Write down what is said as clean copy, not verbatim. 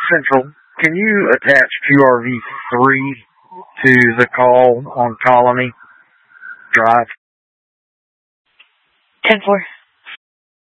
Central, can you attach QRV3 to the call on Colony Drive? 10-4.